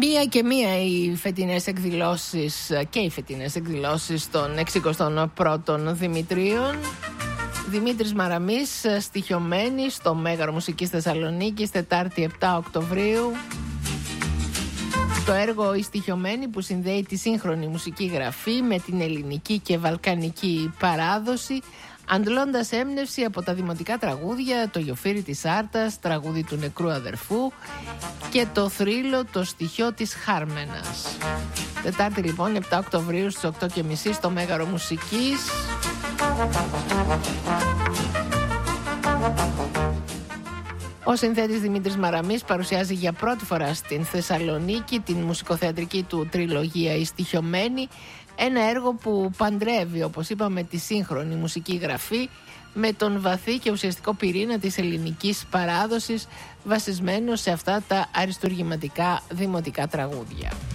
Μία και μία οι φετινές εκδηλώσεις και οι φετινές εκδηλώσεις των 61ων Δημητρίων. Δημήτρης Μαραμής, στοιχειωμένη στο Μέγαρο Μουσικής Θεσσαλονίκης, Τετάρτη 7 Οκτωβρίου. Το έργο «Η στοιχειωμένη» που συνδέει τη σύγχρονη μουσική γραφή με την ελληνική και βαλκανική παράδοση, αντλώντας έμπνευση από τα δημοτικά τραγούδια, το Γιοφύρι της Άρτας, τραγούδι του νεκρού αδερφού και το θρύλο «Το στοιχείο της Χάρμενας». Τετάρτη λοιπόν 7 Οκτωβρίου στις 8.30 στο Μέγαρο Μουσικής. Ο συνθέτης Δημήτρης Μαραμής παρουσιάζει για πρώτη φορά στην Θεσσαλονίκη την μουσικοθεατρική του τριλογία «Η στοιχειωμένη», ένα έργο που παντρεύει, όπως είπαμε, τη σύγχρονη μουσική γραφή με τον βαθύ και ουσιαστικό πυρήνα της ελληνικής παράδοσης, βασισμένο σε αυτά τα αριστουργηματικά δημοτικά τραγούδια.